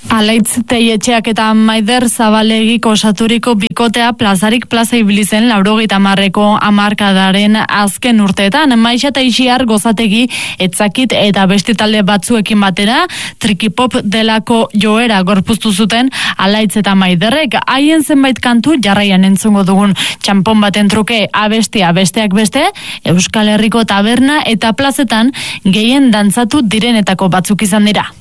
Alaitz Teietxeak eta Maider Zabalegik osaturiko bikotea plazarik plaza ibili zen 80ko hamarkadaren azken urteetan. Maixa eta Ixiar Gozategi etzakit eta beste talde batzuekin batera trikipop delako joera gorpuztu zuten Alaitz eta Maiderrek. Haien zenbait kantu jarraian entzungo dugun txanpon baten truke abestia besteak beste, Euskal Herriko taberna eta plazetan gehien dantzatu direnetako batzuk izan dira.